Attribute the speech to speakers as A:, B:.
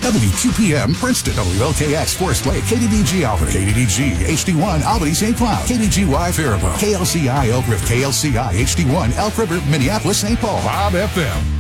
A: WQPM Princeton, WLKX Forest Lake, KDDG Albany, KDDG HD1 Albany St. Cloud, KDGY Faribault, KLCI Elk River, KLCI HD1 Elk River, Minneapolis St. Paul, Bob FM.